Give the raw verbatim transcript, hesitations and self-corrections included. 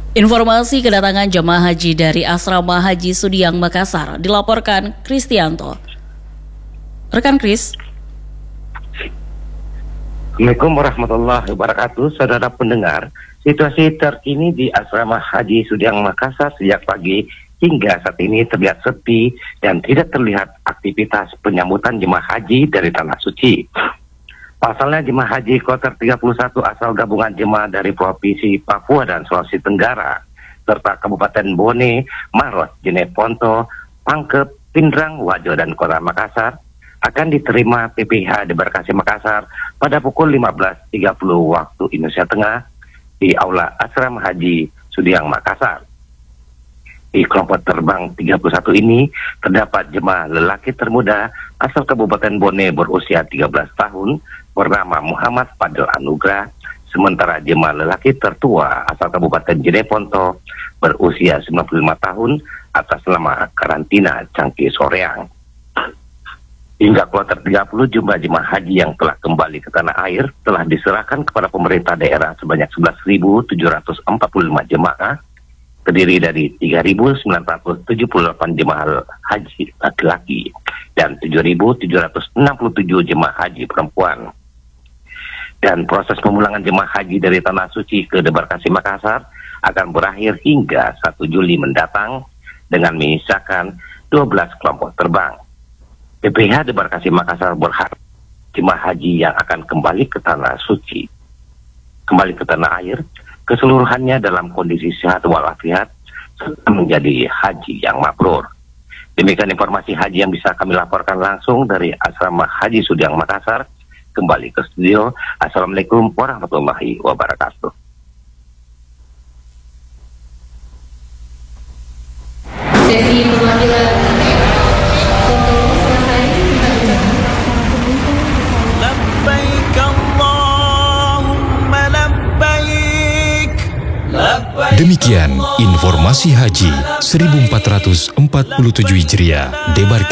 Informasi kedatangan jemaah haji dari Asrama Haji Sudiang Makassar dilaporkan Kristianto. Rekan Kris. Assalamualaikum warahmatullahi wabarakatuh, saudara pendengar. Situasi terkini di Asrama Haji Sudiang Makassar sejak pagi hingga saat ini terlihat sepi dan tidak terlihat aktivitas penyambutan jemaah haji dari Tanah Suci. Pasalnya jemaah haji kloter tiga puluh satu asal gabungan jemaah dari Provinsi Papua dan Sulawesi Tenggara, serta Kabupaten Bone, Maros, Jeneponto, Pangkep, Pindrang, Wajo, dan Kota Makassar akan diterima P P H Debarkasi Makassar pada pukul lima belas tiga puluh waktu Indonesia Tengah di Aula Asrama Haji Sudiang Makassar. Di kelompok terbang tiga puluh satu ini terdapat jemaah lelaki termuda asal Kabupaten Bone berusia tiga belas tahun bernama Muhammad Fadil Anugrah, sementara jemaah lelaki tertua asal Kabupaten Jeneponto berusia sembilan puluh lima tahun atas nama karantina Cangki Soreang. Hingga kloter tiga puluh, jumlah jemaah haji yang telah kembali ke tanah air telah diserahkan kepada pemerintah daerah sebanyak sebelas ribu tujuh ratus empat puluh lima jemaah, terdiri dari tiga ribu sembilan ratus tujuh puluh delapan jemaah haji laki-laki dan tujuh ribu tujuh ratus enam puluh tujuh jemaah haji perempuan. Dan proses pemulangan jemaah haji dari Tanah Suci ke Debarkasi Makassar akan berakhir hingga satu Juli mendatang dengan menyisakan dua belas kelompok terbang. P P H Debarkasi Makassar berharap jemaah haji yang akan kembali ke Tanah Suci, kembali ke tanah air, keseluruhannya dalam kondisi sehat walafiat serta menjadi haji yang mabrur. Demikian informasi haji yang bisa kami laporkan langsung dari Asrama Haji Sudiang Makassar. Kembali ke studio. Assalamualaikum warahmatullahi wabarakatuh. Sesi perwakilan foto selesai. Labbaik Allahumma labbaik. Demikian informasi haji seribu empat ratus empat puluh tujuh Hijriah Debarkasi